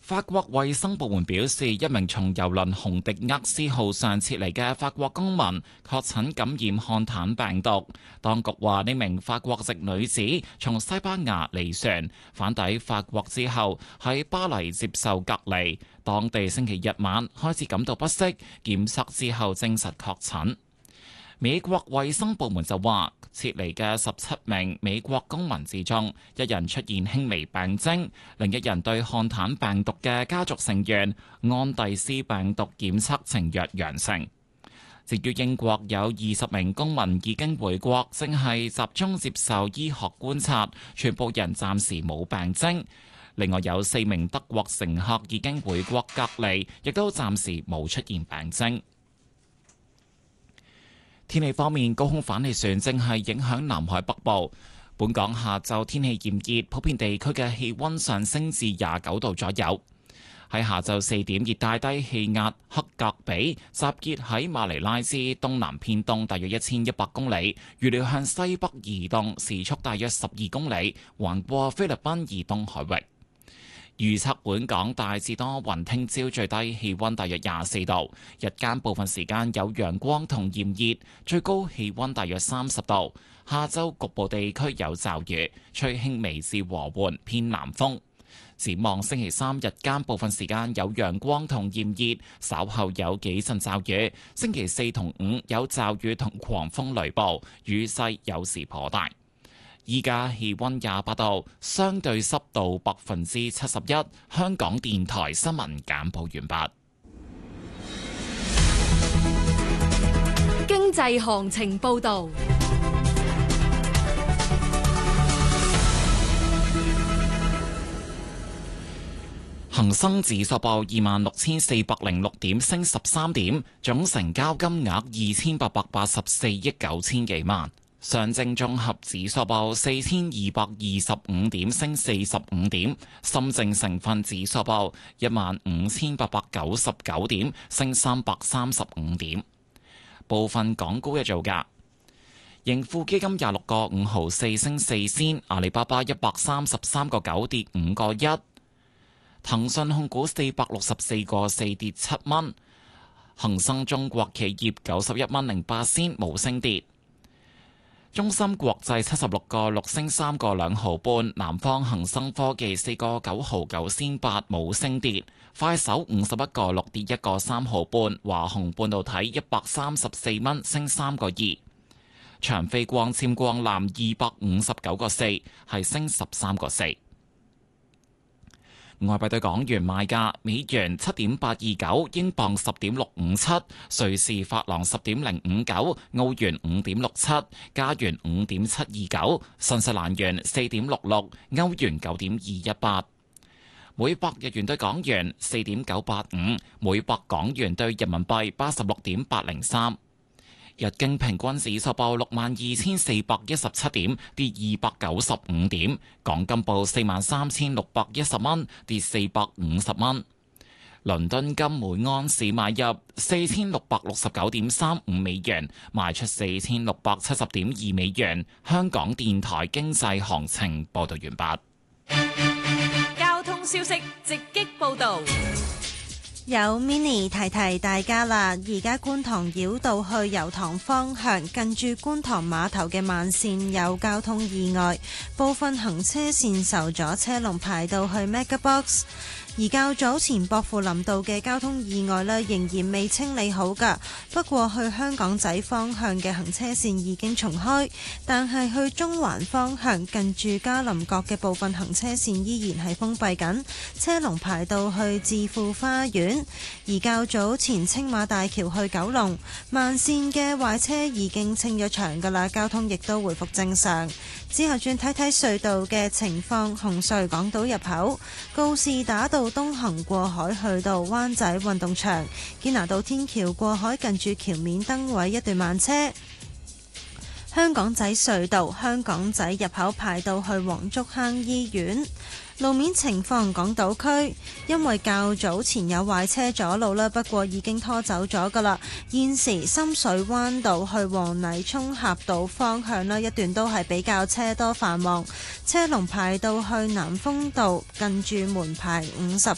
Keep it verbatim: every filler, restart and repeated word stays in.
法國衛生部門表示，一名從郵輪紅迪厄斯號上撤離嘅法國公民確診感染漢坦病毒。當局話呢名法國籍女子從西班牙離船返抵法國之後，喺巴黎接受隔離，當地星期日晚開始感到不適，檢測之後證實確診。美國衛生部門就話，撤離嘅十七名美國公民之中，一人出現輕微病徵，另一人對漢坦病毒嘅家族成員安蒂斯病毒檢測呈弱陽性。至於英國有二十名公民已經回國，正係集中接受醫學觀察，全部人暫時冇病徵。另外有四名德國乘客已經回國隔離，亦都暫時冇出現病徵。天氣方面，高空反氣旋正係影響南海北部。本港下晝天氣炎熱，普遍地區嘅氣溫上升至廿九度左右。喺下晝四點，熱帶低氣壓克格比集結喺馬尼拉之東南偏東大約一千一百公里，預料向西北移動，時速大約十二公里，橫過菲律賓以東海域。預測本港大致多雲，聽朝最低氣溫大約廿四度，日間部分時間有陽光同炎熱，最高氣溫大約三十度。下週局部地區有驟雨，吹輕微至和緩偏南風。展望星期三日間部分時間有陽光同炎熱，稍後有幾陣驟雨。星期四同五有驟雨同狂風雷暴，雨勢有時頗大。依家氣溫廿八度，相對濕度百分之七十一。香港電台新聞簡報完畢。 經濟行情報道。 恒生指數報二萬六千四百零六點，升十三點，總成交金額二千八百八十四億九千幾萬。上證綜合指數報四千二百二十五點，升四十五點。深證成分指數報一萬五千八百九十九點，升三百三十五點。部分港股嘅造價：盈富基金廿六個五毫四升四仙，阿里巴巴一百三十三個九跌五個一。騰訊控股四百六十四個四跌七蚊，恒生中國企業九十一蚊零八仙冇升跌，中芯國際七十六個六升三個兩毫半，南方恒生科技四個九毫九仙八冇升跌，快手五十一個六跌一個三毫半，華虹半導體一百三十四蚊升三個二，長飛光纖光纜二百五十九個四係升十三個四。外幣對港元賣價：美元七點八二九，英鎊十點六五七，瑞士法郎十點零五九，澳元五點六七，加元五點七二九，新西蘭元四點六六，歐元九點二一八。每百日元對港元四點九八五，每百港元對人民幣八十六點八零三。日經平均指數報六萬二千四百一十七點，跌二百九十五點。港金報四萬三千六百一十蚊，跌四百五十蚊。倫敦金每安士買入四千六百六十九點三五美元，賣出四千六百七十點二美元。香港電台經濟行情報道完畢。交通消息直擊報道。 有 mini 提提大家啦，而家觀塘繞道去油塘方向，近住觀塘碼頭嘅慢線有交通意外，部分行車線受阻，車龍排到去 MegaBox。而較早前薄扶林道嘅交通意外呢，仍然未清理好㗎。不過去香港仔方向嘅行車線已經重開，但係去中環方向近住嘉林閣嘅部分行車線依然係封閉緊，車龍排到去置富花園。而較早前青馬大橋去九龍慢線嘅壞車已經清咗場㗎啦，交通亦都回復正常。之後轉睇睇隧道嘅情況，紅隧港島入口告士打道東行過海去到灣仔運動場，堅拿道天橋過海近住橋面燈位一段慢車。香港仔隧道香港仔入口排到去黃竹坑醫院。路面情況，港島區因為較早前有壞車阻路啦，不過已經拖走咗噶啦。現時深水灣道去黃泥涌峽道方向呢一段都係比較車多繁忙，車龍排到去南豐道近住門牌五十